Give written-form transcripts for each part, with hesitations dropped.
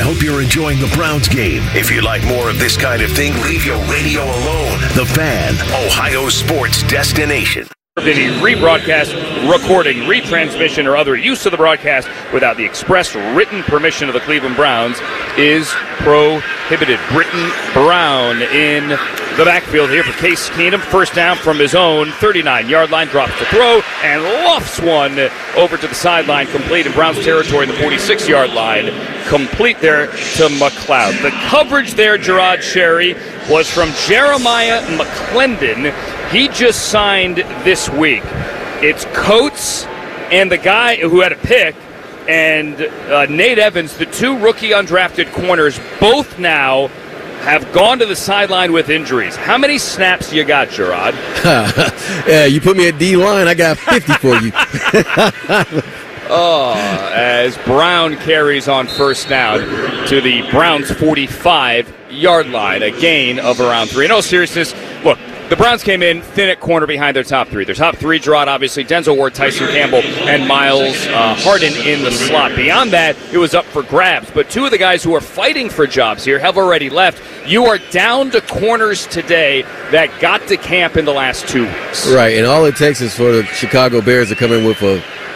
hope you're enjoying the Browns game. If you like more of this kind of thing, leave your radio alone. The Fan, Ohio sports destination. Any rebroadcast, recording, retransmission, or other use of the broadcast without the express written permission of the Cleveland Browns is prohibited. Britton Brown in the backfield here for Case Keenum. First down from his own 39-yard line. Drops the throw and lofts one over to the sideline. Complete in Browns territory in the 46-yard line. Complete there to McLeod. The coverage there, Gerard Sherry, was from Jeremiah McClendon. He just signed this week. It's Coates and the guy who had a pick, and Nate Evans, the two rookie undrafted corners, both now have gone to the sideline with injuries. How many snaps you got, Gerard? Yeah, you put me at D-line, I got 50 for you. As Brown carries on first down to the Browns' 45-yard line, a gain of around 3. In all seriousness, look, the Browns came in thin at corner behind their top three. Their top three, Gerard, obviously, Denzel Ward, Tyson Campbell, and Miles Harden in the slot. Beyond that, it was up for grabs. But two of the guys who are fighting for jobs here have already left. You are down to corners today that got to camp in the last 2 weeks. Right, and all it takes is for the Chicago Bears to come in with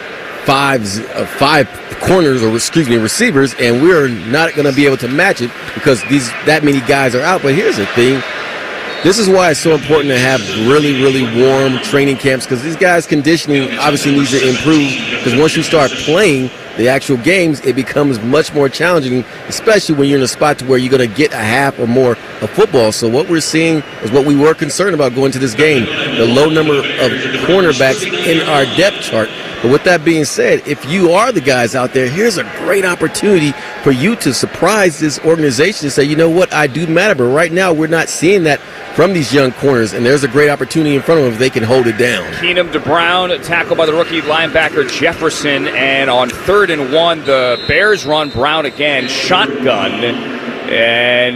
five corners, or receivers, and we're not going to be able to match it because that many guys are out. But here's the thing. This is why it's so important to have really, really warm training camps, because these guys' conditioning obviously needs to improve, because once you start playing the actual games, it becomes much more challenging, especially when you're in a spot to where you're going to get a half or more of football. So what we're seeing is what we were concerned about going to this game, the low number of cornerbacks in our depth chart. But with that being said, if you are the guys out there, here's a great opportunity for you to surprise this organization and say, you know what, I do matter. But right now, we're not seeing that from these young corners, and there's a great opportunity in front of them if they can hold it down. Keenum to Brown, tackled by the rookie linebacker Jefferson, and on 3rd and 1, the Bears run Brown again, shotgun, and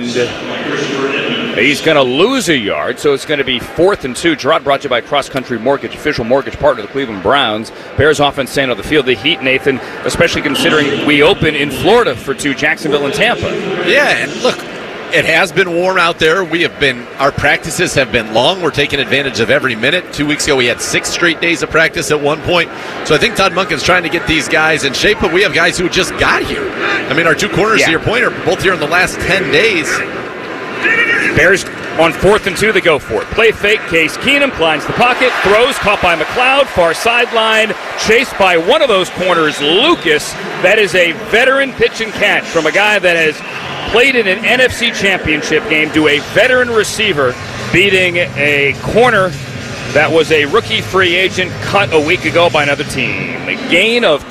he's going to lose a yard, so it's going to be 4th and 2. Gerard brought to you by Cross Country Mortgage, official mortgage partner of the Cleveland Browns. Bears offense staying on the field. The Heat, Nathan, especially considering we open in Florida for 2, Jacksonville and Tampa. Yeah, and look, it has been warm out there. Our practices have been long. We're taking advantage of every minute. 2 weeks ago, we had 6 straight days of practice at one point. So I think Todd Monken's trying to get these guys in shape, but we have guys who just got here. I mean, our two corners, to your point, are both here in the last 10 days. Bears on 4th and 2, they go for it. Play fake, Case Keenum climbs the pocket, throws, caught by McLeod, far sideline, chased by one of those corners, Lucas. That is a veteran pitch and catch from a guy that has played in an NFC championship game to a veteran receiver, beating a corner that was a rookie free agent cut a week ago by another team. A gain of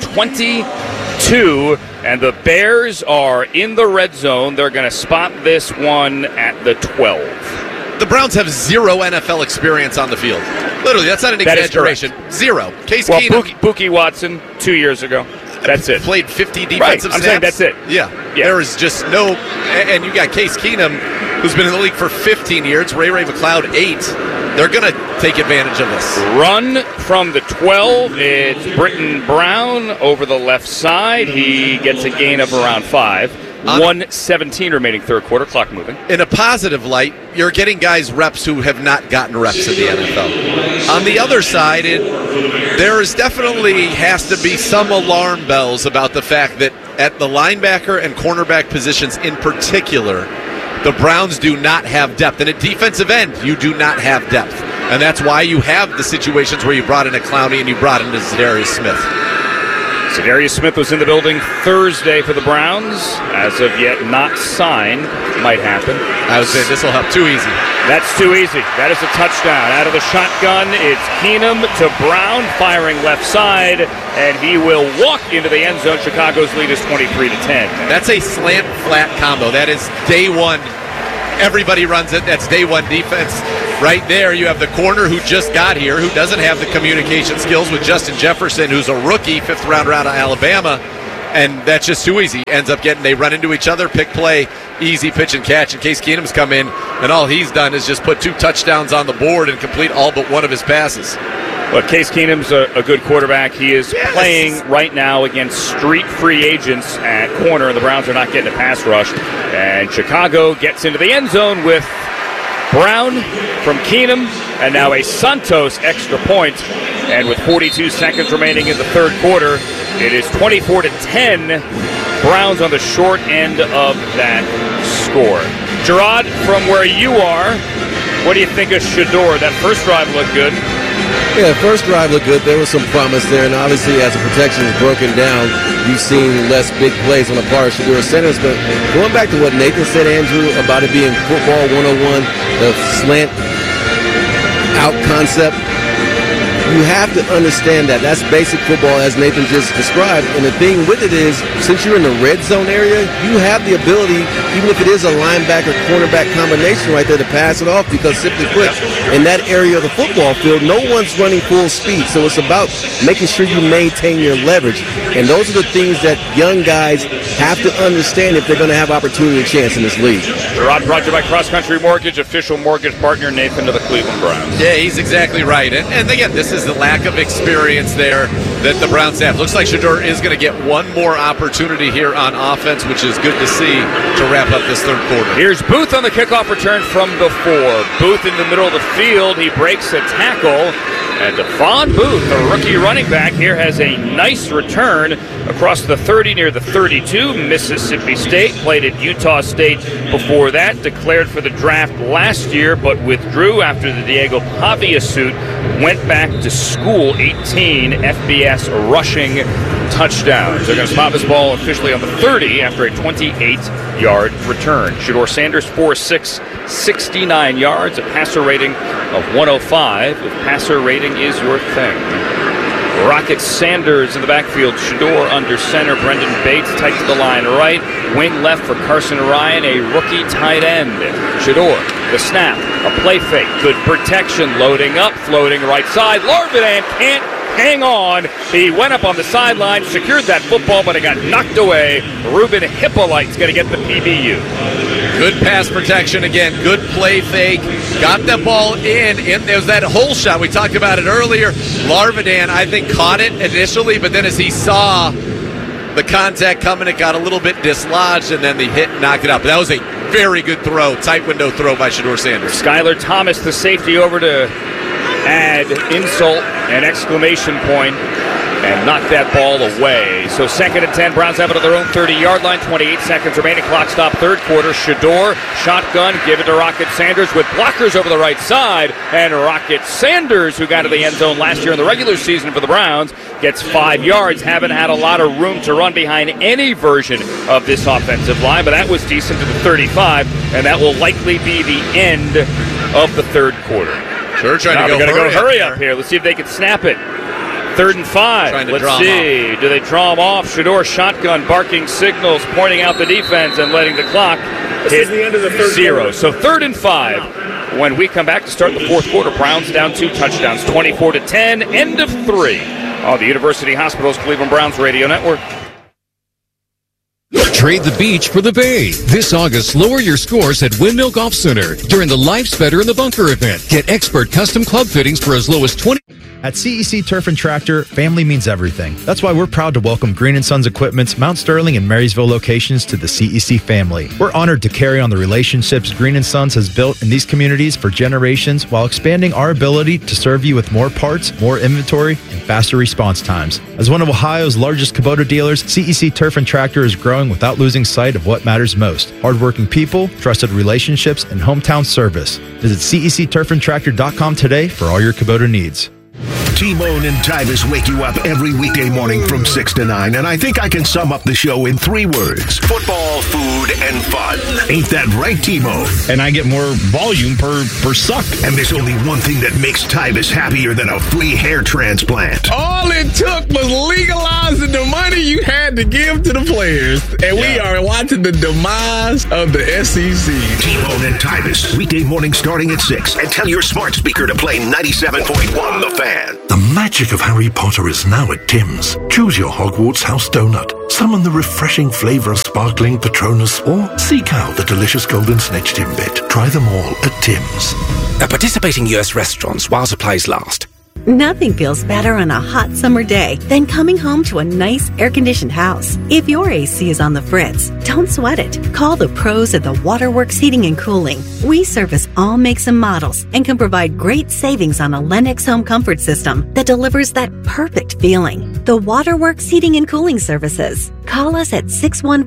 22. And the Bears are in the red zone. They're going to spot this one at the 12. The Browns have 0 NFL experience on the field. Literally, that's not an exaggeration. 0. Case Keenum. Pookie Watson 2 years ago. That's it. Played 50 defensive snaps. I'm saying that's it. Yeah. There is just no. And you got Case Keenum, who's been in the league for 15 years. Ray McLeod, 8. They're going to take advantage of this. Run from the 12. It's Britton Brown over the left side. He gets a gain of around 5. 1:17 remaining third quarter. Clock moving. In a positive light, you're getting guys reps who have not gotten reps in the NFL. On the other side, there is definitely has to be some alarm bells about the fact that at the linebacker and cornerback positions in particular, the Browns do not have depth. And at defensive end, you do not have depth. And that's why you have the situations where you brought in a Clowney and you brought in a Za'Darius Smith. Za'Darius Smith was in the building Thursday for the Browns. As of yet, not signed. Might happen. I was saying, this will help. Too easy. That's too easy. That is a touchdown. Out of the shotgun, it's Keenum to Brown, firing left side, and he will walk into the end zone. Chicago's lead is 23-10. That's a slant-flat combo. That is day one. Everybody runs it. That's day one defense. Right there, you have the corner who just got here, who doesn't have the communication skills, with Justin Jefferson, who's a rookie, 5th round out of Alabama, and that's just too easy. Ends up they run into each other, pick play, easy pitch and catch, and Case Keenum's come in, and all he's done is just put 2 touchdowns on the board and complete all but one of his passes. Look, Case Keenum's a good quarterback. He is playing right now against street free agents at corner, and the Browns are not getting a pass rush. And Chicago gets into the end zone with Brown from Keenum, and now a Santos extra point. And with 42 seconds remaining in the third quarter, it is 24-10. Browns on the short end of that score. Gerard, from where you are, what do you think of Shedeur? That first drive looked good. Yeah, the first drive looked good. There was some promise there, and obviously as the protection is broken down, you've seen less big plays on the part of Shedeur Sanders. But going back to what Nathan said, Andrew, about it being football 101, the slant out concept, you have to understand that. That's basic football, as Nathan just described. And the thing with it is, since you're in the red zone area, you have the ability, even if it is a linebacker-cornerback combination right there, to pass it off, because simply put, in that area of the football field, no one's running full speed. So it's about making sure you maintain your leverage. And those are the things that young guys have to understand if they're going to have opportunity and chance in this league. Gerard, brought to you by Cross Country Mortgage, official mortgage partner, Nathan, of the Cleveland Browns. Yeah, he's exactly right. And again, this is the lack of experience there that the Browns have. Looks like Shedeur is going to get one more opportunity here on offense, which is good to see to wrap up this third quarter. Here's Booth on the kickoff return from the 4. Booth in the middle of the field. He breaks a tackle. And Devon Booth, the rookie running back here, has a nice return across the 30 near the 32. Mississippi State played at Utah State before that. Declared for the draft last year, but withdrew after the Diego Pavia suit. Went back to school. 18 FBS rushing touchdowns. They're going to spot this ball officially on the 30 after a 28-yard return. Shedeur Sanders, 4'6", 69 yards, a passer rating of 105. If passer rating is your thing. Rocket Sanders in the backfield. Shedeur under center. Brendan Bates tight to the line right. Wing left for Carson Ryan, a rookie tight end. Shedeur, the snap, a play fake, good protection, loading up, floating right side. Larvidan can't hang on. He went up on the sideline, secured that football, but it got knocked away. Ruben Hippolyte's going to get the PBU. Good pass protection again. Good play fake. Got the ball in. There was that hole shot. We talked about it earlier. Larvidan, I think, caught it initially, but then as he saw the contact coming, it got a little bit dislodged, and then the hit knocked it out. But that was a very good throw, tight window throw by Shedeur Sanders. Skylar Thomas, the safety, over to add insult and exclamation point and knock that ball away. So 2nd and 10, Browns have it at their own 30-yard line. 28 seconds remaining. Clock stop, third quarter. Shedeur, shotgun, give it to Rocket Sanders with blockers over the right side. And Rocket Sanders, who got to the end zone last year in the regular season for the Browns, gets 5 yards. Haven't had a lot of room to run behind any version of this offensive line, but that was decent to the 35, and that will likely be the end of the third quarter. Sure, trying to go hurry up here. Let's see if they can snap it. 3rd and 5. Let's see. Do they draw him off? Shedeur shotgun, barking signals, pointing out the defense and letting the clock hit the end of the third 0. quarter. So 3rd and 5. When we come back to start the fourth quarter, Browns down 2 touchdowns, 24-10, end of 3 on the University Hospitals Cleveland Browns Radio Network. Trade the beach for the bay. This August, lower your scores at Windmill Golf Center during the Life's Better in the Bunker event. Get expert custom club fittings for as low as $20. At CEC Turf and Tractor, family means everything. That's why we're proud to welcome Green & Sons Equipment's Mount Sterling and Marysville locations to the CEC family. We're honored to carry on the relationships Green & Sons has built in these communities for generations while expanding our ability to serve you with more parts, more inventory, and faster response times. As one of Ohio's largest Kubota dealers, CEC Turf and Tractor is growing without losing sight of what matters most. Hardworking people, trusted relationships, and hometown service. Visit CECTurfandTractor.com today for all your Kubota needs. T-Bone and Tyvis wake you up every weekday morning from 6 to 9, and I think I can sum up the show in 3 words. Football, food, and fun. Ain't that right, T-Bone? And I get more volume per suck. And there's only one thing that makes Tyvis happier than a free hair transplant. All it took was legalizing the money you had to give to the players. And we are watching the demise of the SEC. T-Bone and Tyvis, weekday morning starting at 6. And tell your smart speaker to play 97.1 The Fan. The magic of Harry Potter is now at Tim's. Choose your Hogwarts house donut, summon the refreshing flavour of sparkling Patronus, or seek out the delicious golden snitch Timbit. Try them all at Tim's. At participating US restaurants while supplies last. Nothing feels better on a hot summer day than coming home to a nice air-conditioned house. If your AC is on the fritz, don't sweat it. Call the pros at the Waterworks Heating and Cooling. We service all makes and models and can provide great savings on a Lennox home comfort system that delivers that perfect feeling. The Waterworks Heating and Cooling Services. Call us at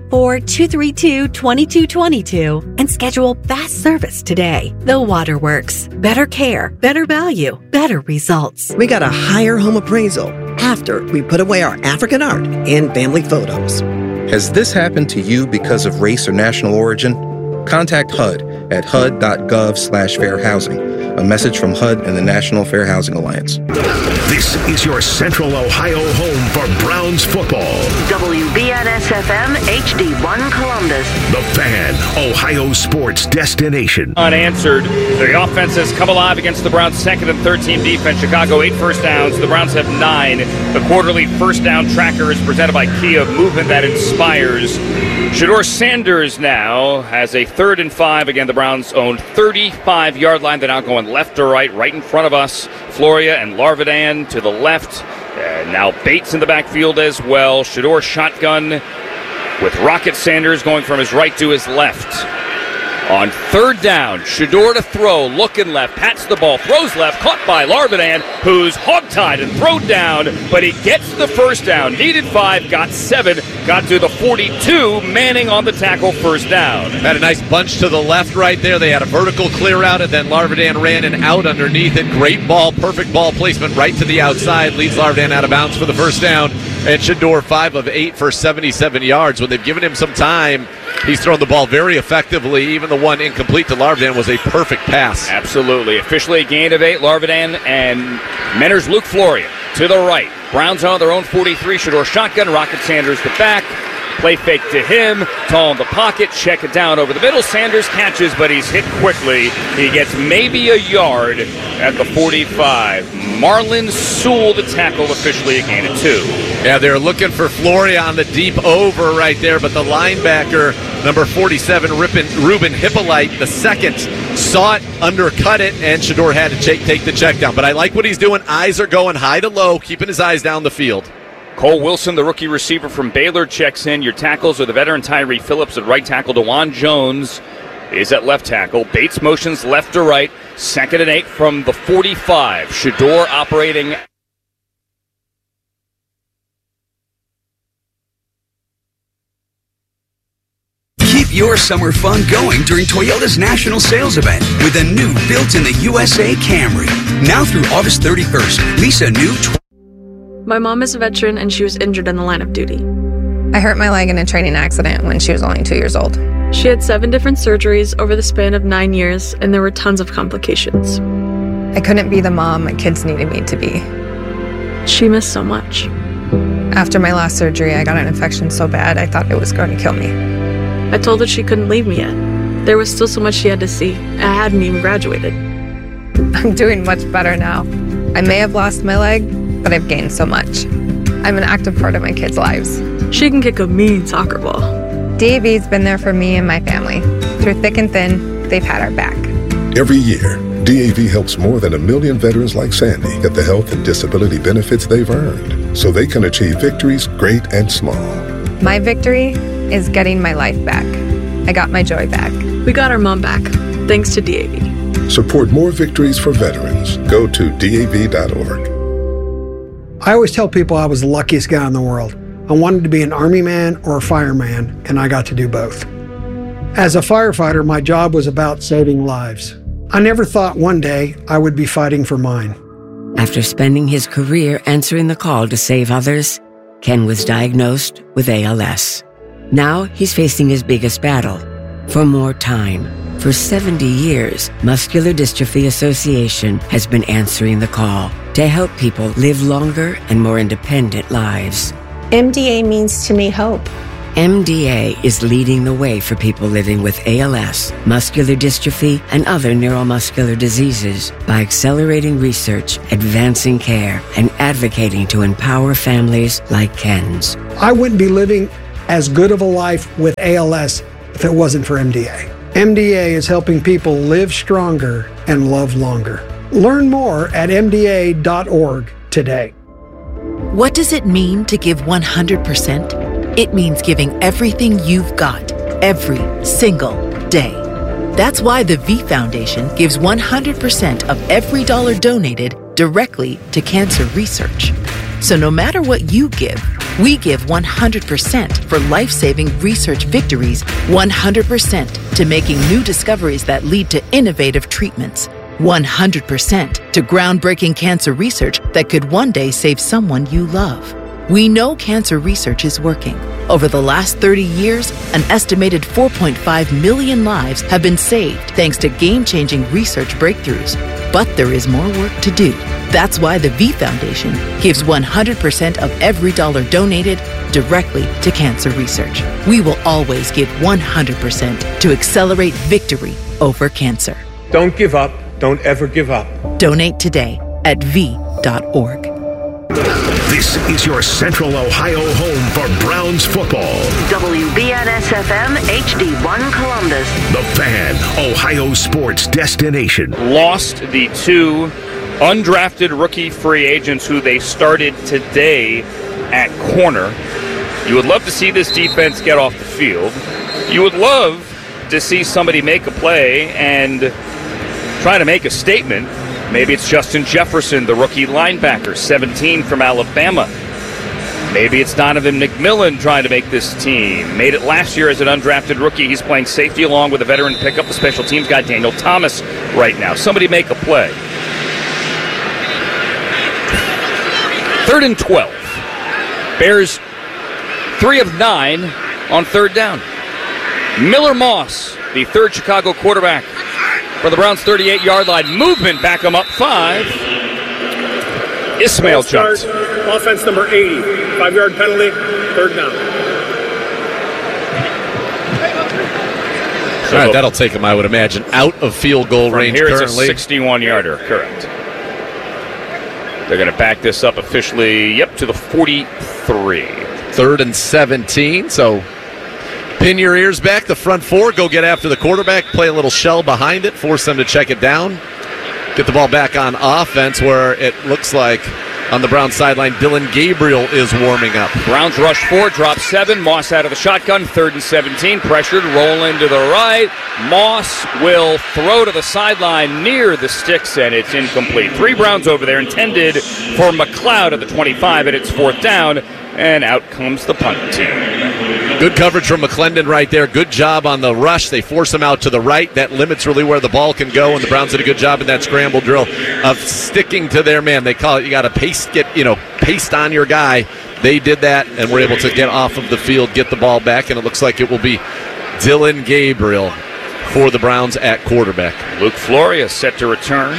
614-232-2222 and schedule fast service today. The Waterworks. Better care, better value, better results. We got a higher home appraisal after we put away our African art and family photos. Has this happened to you because of race or national origin? Contact HUD at hud.gov/fair housing. A message from HUD and the National Fair Housing Alliance. This is your Central Ohio home for Browns football. WBNS-FM HD1 Columbus. The Fan, Ohio sports destination. Unanswered. The offense has come alive against the Browns' second and third team defense. Chicago 8 first downs. The Browns have 9. The quarterly first down tracker is presented by Kia, movement that inspires. Shedeur Sanders now has a 3rd and 5. Again, the Browns' own 35-yard line. They're now going left to right in front of us. Floria and Larvidan to the left. Now Bates in the backfield as well. Shedeur shotgun with Rocket Sanders going from his right to his left. On 3rd down, Shedeur to throw, looking left, pats the ball, throws left, caught by Larvidan, who's hogtied and thrown down, but he gets the first down. Needed 5, got 7, got to the 42, Manning on the tackle, first down. Had a nice bunch to the left right there. They had a vertical clear out, and then Larvidan ran and out underneath it. Great ball, perfect ball placement right to the outside. Leads Larvidan out of bounds for the first down. And Shedeur 5 of 8 for 77 yards. When they've given him some time, he's thrown the ball very effectively. Even the one incomplete to Larvidan was a perfect pass. Absolutely. Officially a gain of 8. Larvidan and Menner's Luke Floria to the right. Browns on their own 43. Shedeur shotgun. Rocket Sanders the back. Play fake to him. Tall in the pocket. Check it down over the middle. Sanders catches, but he's hit quickly. He gets maybe a yard at the 45. Marlon Sewell the tackle, officially a gain of 2. Yeah, they're looking for Floria on the deep over right there, but the linebacker, number 47, Ruben Hippolyte, the second, saw it, undercut it, and Shedeur had to take the check down. But I like what he's doing. Eyes are going high to low, keeping his eyes down the field. Cole Wilson, the rookie receiver from Baylor, checks in. Your tackles are the veteran Tyree Phillips at right tackle. DeJuan Jones is at left tackle. Bates motions left to right. 2nd and 8 from the 45. Shedeur operating. Keep your summer fun going during Toyota's National Sales Event with a new built-in-the-USA Camry. Now through August 31st, lease a new... My mom is a veteran and she was injured in the line of duty. I hurt my leg in a training accident when she was only 2 years old. She had 7 different surgeries over the span of 9 years, and there were tons of complications. I couldn't be the mom my kids needed me to be. She missed so much. After my last surgery, I got an infection so bad I thought it was going to kill me. I told her she couldn't leave me yet. There was still so much she had to see. I hadn't even graduated. I'm doing much better now. I may have lost my leg, but I've gained so much. I'm an active part of my kids' lives. She can kick a mean soccer ball. DAV's been there for me and my family. Through thick and thin, they've had our back. Every year, DAV helps more than 1 million veterans like Sandy get the health and disability benefits they've earned so they can achieve victories great and small. My victory is getting my life back. I got my joy back. We got our mom back, thanks to DAV. Support more victories for veterans. Go to DAV.org. I always tell people I was the luckiest guy in the world. I wanted to be an Army man or a fireman, and I got to do both. As a firefighter, my job was about saving lives. I never thought one day I would be fighting for mine. After spending his career answering the call to save others, Ken was diagnosed with ALS. Now he's facing his biggest battle, for more time. For 70 years, Muscular Dystrophy Association has been answering the call to help people live longer and more independent lives. MDA means to me hope. MDA is leading the way for people living with ALS, muscular dystrophy, and other neuromuscular diseases by accelerating research, advancing care, and advocating to empower families like Ken's. I wouldn't be living as good of a life with ALS if it wasn't for MDA. MDA is helping people live stronger and love longer. Learn more at MDA.org today. What does it mean to give 100%? It means giving everything you've got, every single day. That's why the V Foundation gives 100% of every dollar donated directly to cancer research. So no matter what you give, we give 100% for life-saving research victories, 100% to making new discoveries that lead to innovative treatments, 100% to groundbreaking cancer research that could one day save someone you love. We know cancer research is working. Over the last 30 years, an estimated 4.5 million lives have been saved thanks to game-changing research breakthroughs. But there is more work to do. That's why the V Foundation gives 100% of every dollar donated directly to cancer research. We will always give 100% to accelerate victory over cancer. Don't give up. Don't ever give up. Donate today at v.org. This is your Central Ohio home for Browns football. WBNS-FM HD1 Columbus. The Fan, Ohio sports destination. Lost the two undrafted rookie free agents who they started today at corner. You would love to see this defense get off the field. You would love to see somebody make a play and try to make a statement. Maybe it's Justin Jefferson, the rookie linebacker, 17 from Alabama. Maybe it's Donovan McMillan trying to make this team. Made it last year as an undrafted rookie. He's playing safety along with a veteran pickup, the special teams guy, Daniel Thomas, right now. Somebody make a play. 3rd and 12. Bears 3 of 9 on 3rd down. Miller Moss, the third Chicago quarterback, for the Browns' 38-yard line. Movement, back them up 5. Ismail Jones. Offense number 80. 5-yard penalty, 3rd down. All right, that'll take them, I would imagine, out of field goal range here currently. It's a 61-yarder, correct. They're going to back this up officially, to the 43. 3rd and 17, so pin your ears back. The front four, go get after the quarterback, play a little shell behind it, force them to check it down. Get the ball back on offense where it looks like on the Browns sideline, Dylan Gabriel is warming up. Browns rush 4, drop 7. Moss out of the shotgun, 3rd and 17. Pressured, roll into the right. Moss will throw to the sideline near the sticks, and it's incomplete. 3 Browns over there intended for McLeod at the 25, and it's 4th down, and out comes the punt team. Good coverage from McClendon right there. Good job on the rush. They force him out to the right. That limits really where the ball can go, and the Browns did a good job in that scramble drill of sticking to their man. They call it, you got to paste on your guy. They did that and were able to get off of the field, get the ball back, and it looks like it will be Dylan Gabriel for the Browns at quarterback. Luke Floria set to return.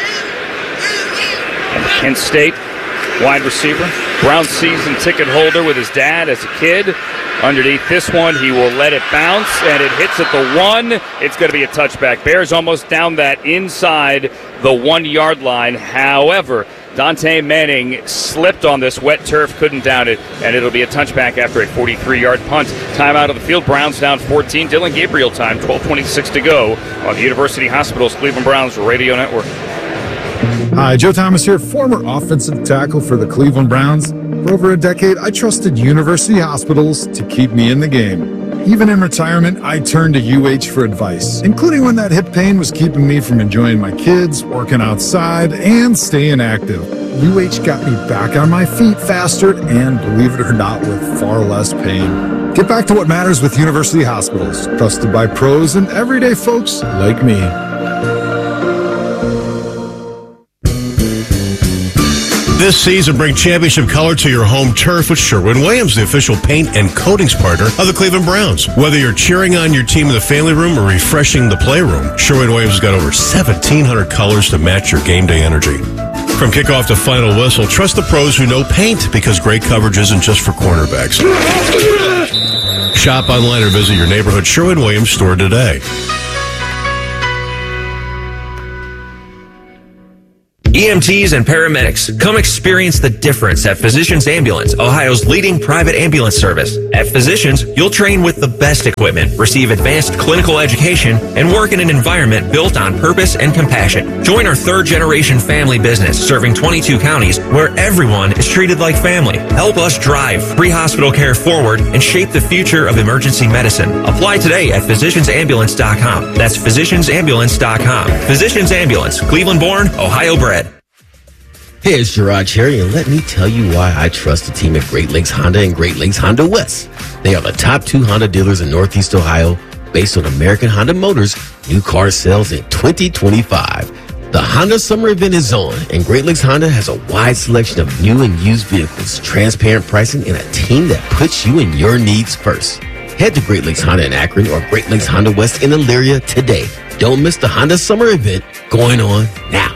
And Kent State wide receiver. Browns season ticket holder with his dad as a kid. Underneath this one, he will let it bounce, and it hits at the 1. It's going to be a touchback. Bears almost down that inside the 1-yard line. However, Dante Manning slipped on this wet turf, couldn't down it, and it'll be a touchback after a 43-yard punt. Time out of the field, Browns down 14. Dylan Gabriel time, 12:26 to go on the University Hospitals Cleveland Browns Radio Network. Hi, Joe Thomas here, former offensive tackle for the Cleveland Browns. For over a decade, I trusted University Hospitals to keep me in the game. Even in retirement, I turned to UH for advice, including when that hip pain was keeping me from enjoying my kids, working outside, and staying active. UH got me back on my feet faster and, believe it or not, with far less pain. Get back to what matters with University Hospitals, trusted by pros and everyday folks like me. This season, bring championship color to your home turf with Sherwin-Williams, the official paint and coatings partner of the Cleveland Browns. Whether you're cheering on your team in the family room or refreshing the playroom, Sherwin-Williams has got over 1,700 colors to match your game day energy. From kickoff to final whistle, trust the pros who know paint, because great coverage isn't just for cornerbacks. Shop online or visit your neighborhood Sherwin-Williams store today. EMTs and paramedics, come experience the difference at Physicians Ambulance, Ohio's leading private ambulance service. At Physicians, you'll train with the best equipment, receive advanced clinical education, and work in an environment built on purpose and compassion. Join our third-generation family business serving 22 counties where everyone is treated like family. Help us drive pre-hospital care forward and shape the future of emergency medicine. Apply today at physiciansambulance.com. That's physiciansambulance.com. Physicians Ambulance, Cleveland-born, Ohio-bred. Hey, it's Gerard Cherry, and let me tell you why I trust the team at Great Lakes Honda and Great Lakes Honda West. They are the top 2 Honda dealers in Northeast Ohio, based on American Honda Motors' new car sales in 2025. The Honda Summer Event is on, and Great Lakes Honda has a wide selection of new and used vehicles, transparent pricing, and a team that puts you and your needs first. Head to Great Lakes Honda in Akron or Great Lakes Honda West in Elyria today. Don't miss the Honda Summer Event going on now.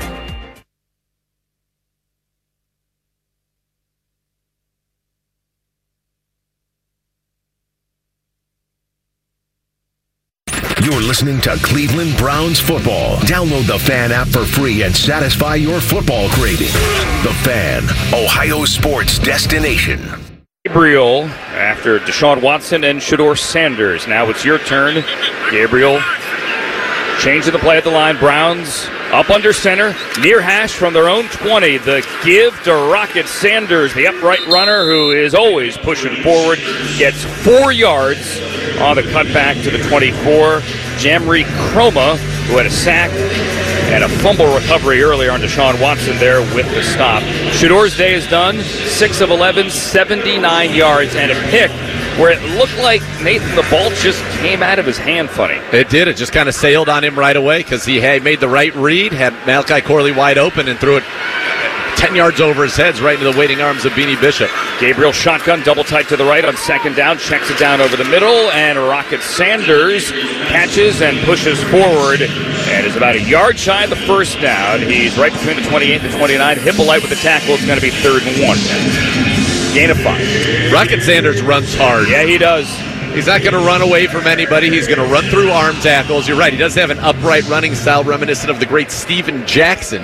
You're listening to Cleveland Browns football. Download the Fan app for free and satisfy your football craving. The Fan, Ohio sports destination. Gabriel after Deshaun Watson and Shedeur Sanders. Now it's your turn, Gabriel. Changing the play at the line. Browns up under center, near hash from their own 20. The give to Rocket Sanders, the upright runner who is always pushing forward, gets 4 yards on the cutback to the 24. Jamri Chroma, who had a sack and a fumble recovery earlier on Deshaun Watson there with the stop. Shedeur's day is done. 6 of 11, 79 yards, and a pick where it looked like, Nathan, the ball just came out of his hand funny. It did. It just kind of sailed on him right away because he had made the right read, had Malachi Corley wide open, and threw it 10 yards over his head right into the waiting arms of Beanie Bishop. Gabriel shotgun, double tight to the right on second down, checks it down over the middle, and Rocket Sanders catches and pushes forward and is about a yard shy of the first down. He's right between the 28 and the 29. Hippolyte with the tackle. It's going to be 3rd and 1. Gain of 5. Rocket Sanders runs hard. Yeah, he does. He's not going to run away from anybody. He's going to run through arm tackles. You're right. He does have an upright running style reminiscent of the great Steven Jackson.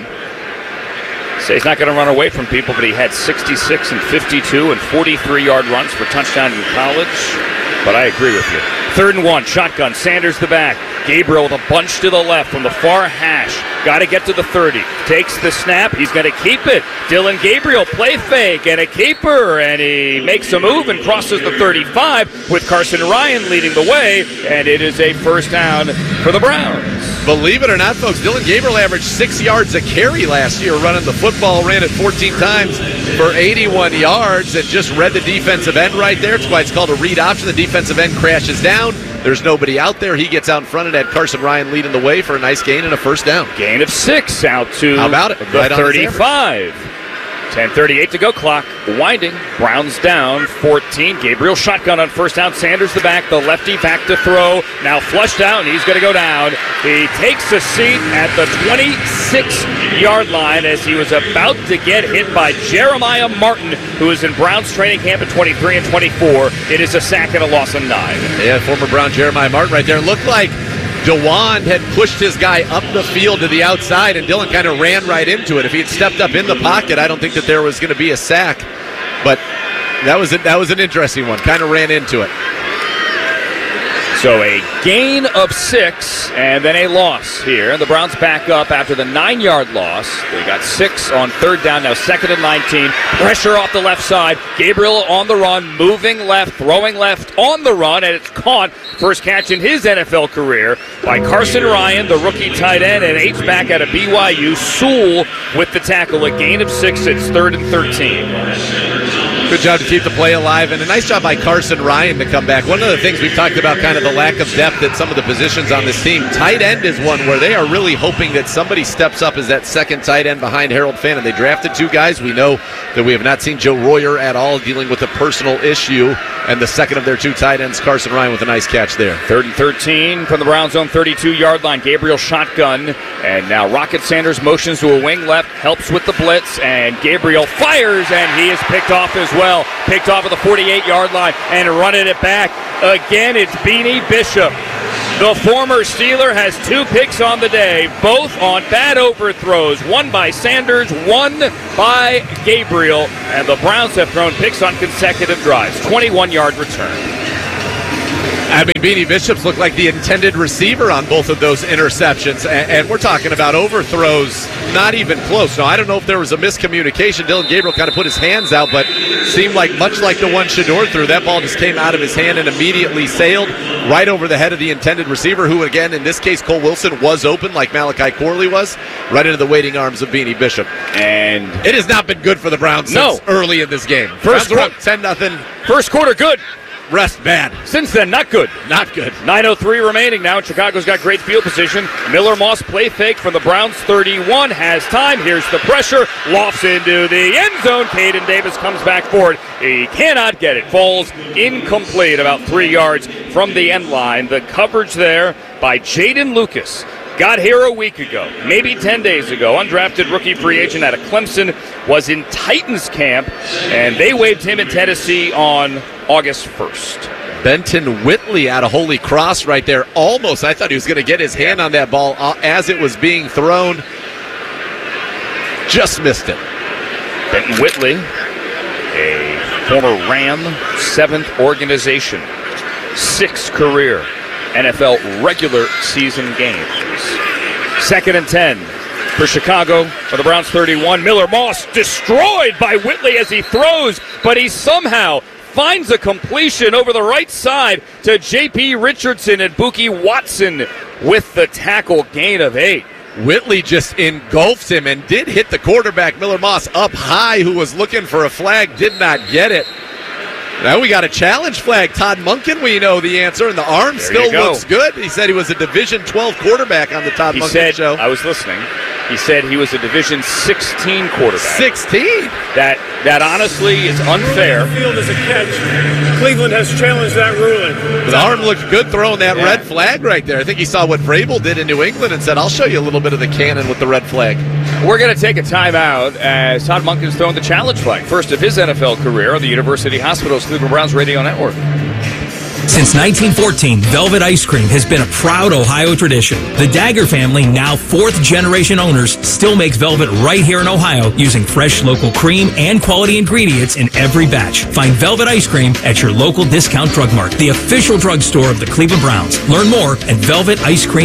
So he's not going to run away from people, but he had 66 and 52 and 43-yard runs for touchdown in college. But I agree with you. 3rd and 1, shotgun, Sanders the back. Gabriel with a bunch to the left from the far hash. Got to get to the 30. Takes the snap. He's going to keep it. Dylan Gabriel, play fake and a keeper. And he makes a move and crosses the 35 with Carson Ryan leading the way. And it is a first down for the Browns. Believe it or not, folks, Dylan Gabriel averaged 6 yards a carry last year running the football, ran it 14 times for 81 yards and just read the defensive end right there. It's why it's called a read option. The defensive end crashes down. There's nobody out there. He gets out in front and had Carson Ryan leading the way for a nice gain and a first down. Gain of 6 out to How about it? the Right 35. 10:38 to go, clock winding. Browns down 14. Gabriel shotgun on first down. Sanders the back, the lefty back to throw. Now flushed out, and he's going to go down. He takes a seat at the 26-yard line as he was about to get hit by Jeremiah Martin, who is in Browns training camp at 23 and 24. It is a sack and a loss of 9. Yeah, former Brown Jeremiah Martin right there. Looked like DeJuan had pushed his guy up the field to the outside, and Dylan kind of ran right into it. If he had stepped up in the pocket, I don't think that there was going to be a sack. But that was an interesting one. Kind of ran into it. So a gain of 6 and then a loss here. The Browns back up after the 9-yard loss. They got 6 on 3rd down, now 2nd and 19. Pressure off the left side. Gabriel on the run, moving left, throwing left on the run, and it's caught. First catch in his NFL career by Carson Ryan, the rookie tight end, and H-back out of BYU. Sewell with the tackle. A gain of 6. It's 3rd and 13. Good job to keep the play alive, and a nice job by Carson Ryan to come back. One of the things we've talked about, kind of the lack of depth at some of the positions on this team. Tight end is one where they are really hoping that somebody steps up as that second tight end behind Harold Fannin. They drafted 2 guys. We know that we have not seen Joe Royer at all dealing with a personal issue, and the second of their 2 tight ends, Carson Ryan, with a nice catch there. 3rd and 13 from the Browns' own 32-yard line. Gabriel shotgun, and now Rocket Sanders motions to a wing left, helps with the blitz, and Gabriel fires, and he is picked off as well. Picked off at the 48-yard line and running it back. Again, it's Beanie Bishop. The former Steeler has 2 picks on the day, both on bad overthrows. One by Sanders, one by Gabriel. And the Browns have thrown picks on consecutive drives. 21-yard return. I mean, Beanie Bishops looked like the intended receiver on both of those interceptions, and we're talking about overthrows not even close. Now, I don't know if there was a miscommunication. Dillon Gabriel kind of put his hands out, but seemed like much like the one Shedeur threw, that ball just came out of his hand and immediately sailed right over the head of the intended receiver, who, again, in this case, Cole Wilson was open like Malachi Corley was, right into the waiting arms of Beanie Bishop. And it has not been good for the Browns since early in this game. First quarter, 10-0. First quarter, good. Rest bad. Since then, not good. Not good. 9:03 remaining now. Chicago's got great field position. Miller Moss play fake from the Browns 31. Has time. Here's the pressure. Lofts into the end zone. Caden Davis comes back for it. He cannot get it. Falls incomplete about 3 yards from the end line. The coverage there by Jaden Lucas. Got here a week ago, maybe 10 days ago. Undrafted rookie free agent out of Clemson, was in Titans camp, and they waived him in Tennessee on August 1st. Benton Whitley out of Holy Cross right there. Almost. I thought he was going to get his hand on that ball as it was being thrown. Just missed it. Benton Whitley, a former Ram, 7th organization, 6 career NFL regular season games. 2nd and 10 for Chicago for the Browns 31. Miller Moss destroyed by Whitley as he throws, but he somehow finds a completion over the right side to J.P. Richardson, and Buki Watson with the tackle, gain of 8. Whitley just engulfs him and did hit the quarterback, Miller Moss, up high, who was looking for a flag, did not get it. Now we got a challenge flag. Todd Monken, we know the answer, and the arm still looks good. He said he was a Division 12 quarterback on the Todd Monken show. I was listening. He said he was a Division 16 quarterback. 16? That honestly is unfair. The field is a catch. Cleveland has challenged that ruling. The arm looked good throwing that red flag right there. I think he saw what Vrabel did in New England and said, I'll show you a little bit of the cannon with the red flag. We're going to take a timeout as Todd Monken's throwing the challenge flag. First of his NFL career on the University Hospital's Cleveland Browns Radio Network. Since 1914, Velvet Ice Cream has been a proud Ohio tradition. The Dagger family, now 4th-generation owners, still makes Velvet right here in Ohio using fresh local cream and quality ingredients in every batch. Find Velvet Ice Cream at your local discount drug mart, the official drugstore of the Cleveland Browns. Learn more at velveticecream.com.